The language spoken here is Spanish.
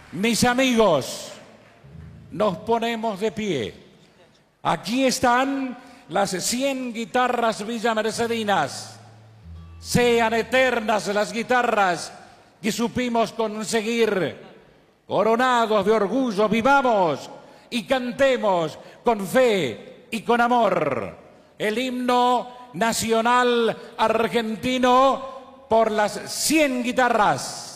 Mis amigos, nos ponemos de pie. Aquí están las 100 guitarras villamercedinas. Sean eternas las guitarras que supimos conseguir. Coronados de orgullo, vivamos y cantemos con fe y con amor el himno nacional argentino por las 100 guitarras.